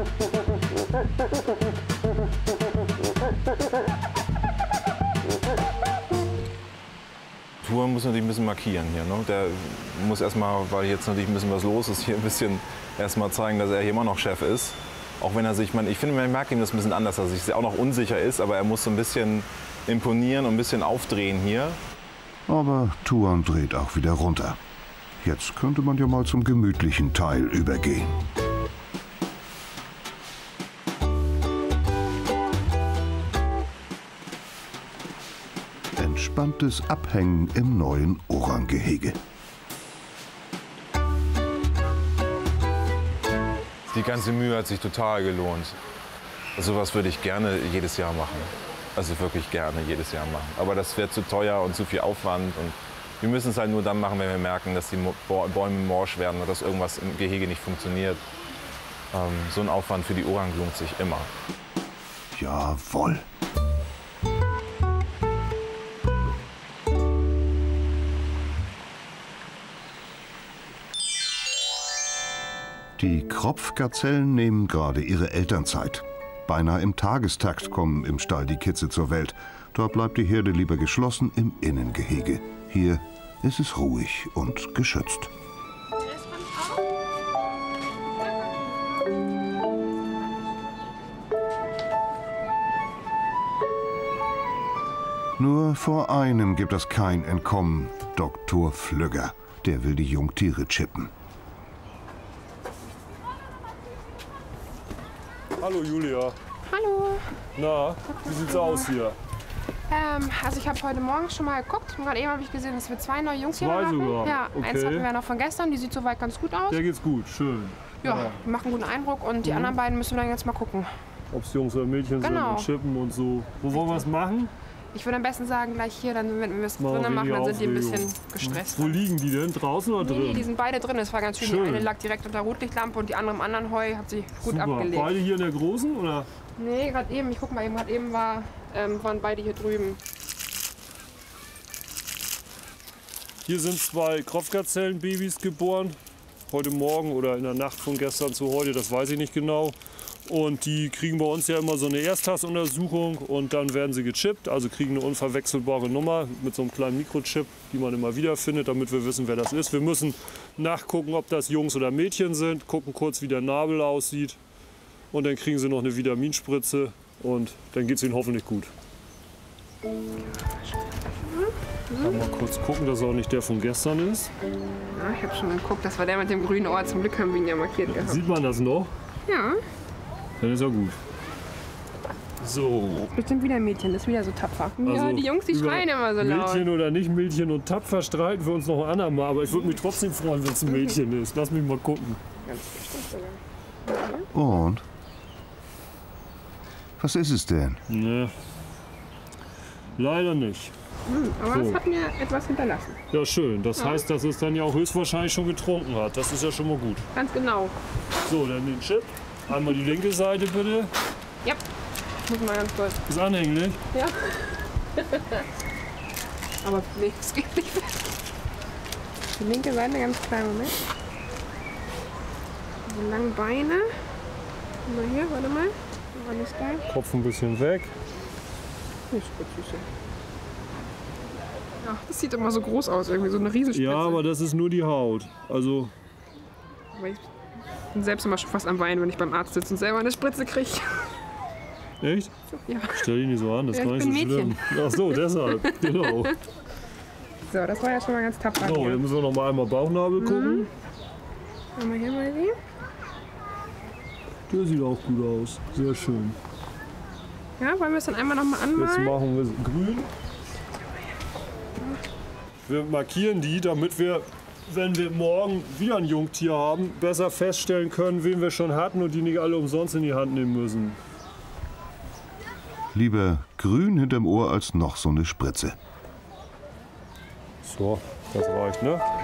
Touren muss natürlich ein bisschen markieren hier. Ne? Der muss erstmal, weil jetzt natürlich ein bisschen was los ist, hier ein bisschen erstmal zeigen, dass er hier immer noch Chef ist. Auch wenn er sich, ich finde, man merkt ihm das ein bisschen anders, dass er sich auch noch unsicher ist, aber er muss so ein bisschen imponieren und ein bisschen aufdrehen hier. Aber Tuan dreht auch wieder runter. Jetzt könnte man ja mal zum gemütlichen Teil übergehen. Entspanntes Abhängen im neuen Orang-Gehege. Die ganze Mühe hat sich total gelohnt. Sowas würde ich gerne jedes Jahr machen. Also wirklich gerne jedes Jahr machen. Aber das wäre zu teuer und zu viel Aufwand. Und wir müssen es halt nur dann machen, wenn wir merken, dass die Bäume morsch werden oder dass irgendwas im Gehege nicht funktioniert. So ein Aufwand für die Orang lohnt sich immer. Jawohl. Die Kropfgazellen nehmen gerade ihre Elternzeit. Beinahe im Tagestakt kommen im Stall die Kitze zur Welt. Dort bleibt die Herde lieber geschlossen im Innengehege. Hier ist es ruhig und geschützt. Nur vor einem gibt es kein Entkommen. Dr. Flügger. Der will die Jungtiere chippen. Hallo Julia. Hallo. Na, wie sieht's aus hier? Also ich habe heute Morgen schon mal geguckt. Gerade eben habe ich gesehen, dass wir 2 neue Jungtiere Zwei hatten. sogar? Ja, Okay. eins hatten wir noch von gestern. Die sieht soweit ganz gut aus. Der geht's gut, schön. Ja, die machen guten Eindruck. Und die anderen beiden müssen wir dann jetzt mal gucken. Ob's Jungs oder Mädchen sind Genau. und chippen und so. Wo wollen wir es machen? Ich würde am besten sagen, gleich hier, dann, wenn wir es Mal drinnen machen, weniger dann sind die ein bisschen Aufregung. gestresst. Wo liegen die denn? Draußen oder Nee, drin? die sind beide drin. Das war ganz schön. Schön. Die eine lag direkt unter Rotlichtlampe und die andere im anderen Heu hat sie gut Super. abgelegt. Beide hier in der großen oder? Nee, gerade eben, ich guck mal eben, gerade eben waren beide hier drüben. Hier sind 2 Kropfgazellenbabys geboren. Heute Morgen oder in der Nacht von gestern zu heute, das weiß ich nicht genau. Und die kriegen bei uns ja immer so eine Ersttasuntersuchung und dann werden sie gechippt, also kriegen eine unverwechselbare Nummer mit so einem kleinen Mikrochip, die man immer wieder findet, damit wir wissen, wer das ist. Wir müssen nachgucken, ob das Jungs oder Mädchen sind, gucken kurz, wie der Nabel aussieht und dann kriegen sie noch eine Vitaminspritze und dann geht es ihnen hoffentlich gut. Mal kurz gucken, dass er auch nicht der von gestern ist. Ja, ich habe schon mal geguckt, das war der mit dem grünen Ohr. Zum Glück haben wir ihn ja markiert gehabt. Sieht man das noch? Ja, Dann ist er gut. So. bestimmt wieder ein Mädchen, das ist wieder so tapfer. Ja, Also die Jungs, die über schreien immer so laut. Mädchen oder nicht Mädchen und tapfer streiten wir uns noch ein andermal. Aber ich würde mich trotzdem freuen, wenn es ein Mädchen ist. Lass mich mal gucken. Ganz bestimmt sogar. Und? Was ist es denn? Ne. Leider nicht. Aber So. es hat mir etwas hinterlassen. Ja, schön. Das heißt, dass es dann ja auch höchstwahrscheinlich schon getrunken hat. Das ist ja schon mal gut. Ganz genau. So, dann den Chip. Einmal die linke Seite bitte. Ja, muss mal ganz kurz. Ist anhänglich. Ja. Aber nee, es geht nicht weg. Die linke Seite, ganz klein, Moment. Diese langen Beine. Mal hier, warte mal. Alles da. Kopf ein bisschen weg. Nicht gut, Süße. Ach, das sieht immer so groß aus, irgendwie so eine Riesenspitze. Ja, aber das ist nur die Haut. Also, Aber ich bin selbst immer schon fast am Weinen, wenn ich beim Arzt sitze und selber eine Spritze kriege. echt? Ja. Stell dich nicht so an, das Ja, ist gar ich nicht so bin Mädchen. schlimm. Ach so, deshalb. Genau. So, das war ja schon mal ganz tapfer. So, hier. jetzt müssen wir noch mal einmal Bauchnabel gucken. Mal hier mal sehen. Der sieht auch gut aus. Sehr schön. Ja, wollen wir es dann einmal noch mal Jetzt anmalen? machen wir es grün. Wir markieren die, damit wir, wenn wir morgen wieder ein Jungtier haben, besser feststellen können, wen wir schon hatten und die nicht alle umsonst in die Hand nehmen müssen. Lieber grün hinterm Ohr als noch so eine Spritze. So, das reicht, ne?